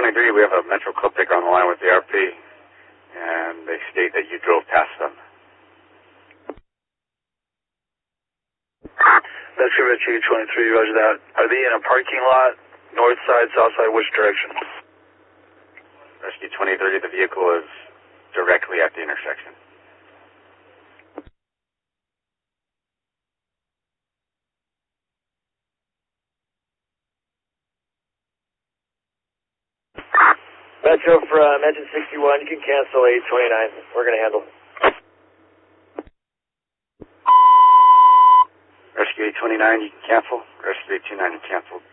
23, we have a Metro Club Picker on the line with the RP, and they state that you drove past them. Metro Rescue 23, roger that. Are they in a parking lot, north side, south side, which direction? Rescue 23, the vehicle is directly at the intersection. Metro from engine 61, you can cancel 829. We're going to handle. Rescue 829, you can cancel. Rescue 829, you canceled.